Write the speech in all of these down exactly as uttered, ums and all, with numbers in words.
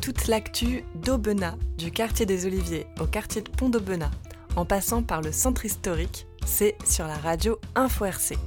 toute l'actu d'Aubenas, du quartier des Oliviers au quartier de Pont d'Aubenas, en passant par le centre historique, c'est sur la radio Info R C.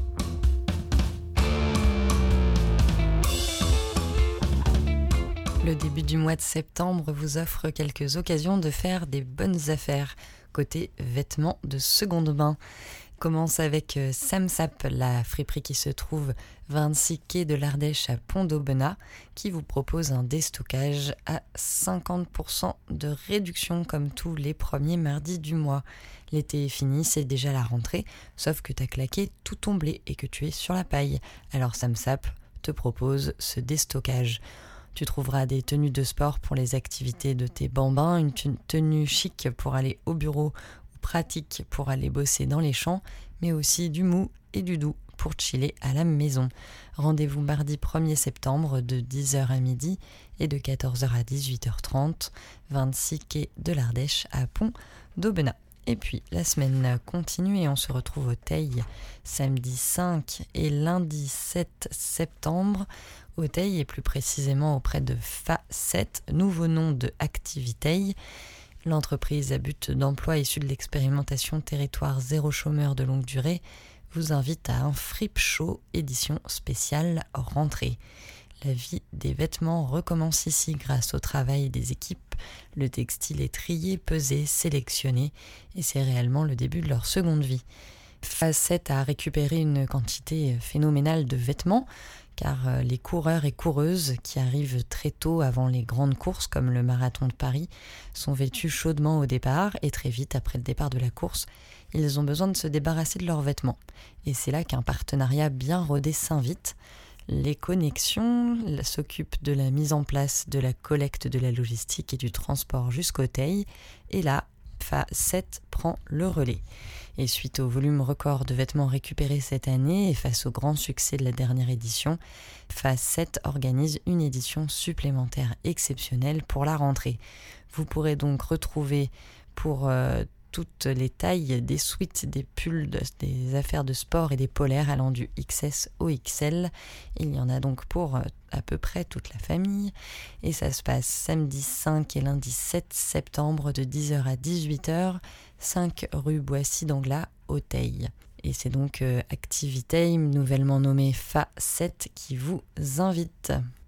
Le début du mois de septembre vous offre quelques occasions de faire des bonnes affaires, côté vêtements de seconde main. Commence avec Samsap, la friperie qui se trouve vingt-six quai de l'Ardèche à Pont d'Aubenas, qui vous propose un déstockage à cinquante pour cent de réduction comme tous les premiers mardis du mois. L'été est fini, c'est déjà la rentrée, sauf que t'as claqué tout ton blé et que tu es sur la paille. Alors Samsap te propose ce déstockage. Tu trouveras des tenues de sport pour les activités de tes bambins, une tenue chic pour aller au bureau, pratique pour aller bosser dans les champs, mais aussi du mou et du doux pour chiller à la maison. Rendez-vous mardi premier septembre de dix heures à midi et de quatorze heures à dix-huit heures trente, vingt-six quai de l'Ardèche à Pont d'Aubenas. Et puis la semaine continue et on se retrouve au Teil samedi cinq et lundi sept septembre. Au Teil et plus précisément auprès de F A sept, nouveau nom de Activiteil. L'entreprise à but d'emploi issue de l'expérimentation Territoire zéro chômeur de longue durée vous invite à un Fripe Show édition spéciale rentrée. La vie des vêtements recommence ici grâce au travail des équipes. Le textile est trié, pesé, sélectionné et c'est réellement le début de leur seconde vie. F A sept a récupéré une quantité phénoménale de vêtements car les coureurs et coureuses qui arrivent très tôt avant les grandes courses comme le marathon de Paris sont vêtus chaudement au départ et très vite après le départ de la course, ils ont besoin de se débarrasser de leurs vêtements. Et c'est là qu'un partenariat bien rodé s'invite. Les Connexions s'occupent de la mise en place de la collecte de la logistique et du transport jusqu'au Teil et là, F A sept prend le relais. Et suite au volume record de vêtements récupérés cette année et face au grand succès de la dernière édition, F A sept organise une édition supplémentaire exceptionnelle pour la rentrée. Vous pourrez donc retrouver pour euh, toutes les tailles des sweats, des pulls, des affaires de sport et des polaires allant du X S au X L. Il y en a donc pour euh, à peu près toute la famille. Et ça se passe samedi cinq et lundi sept septembre de dix heures à dix-huit heures, cinq rue Boissy d'Anglas au Teil. Et c'est donc euh, Activiteil, nouvellement nommé F A sept, qui vous invite.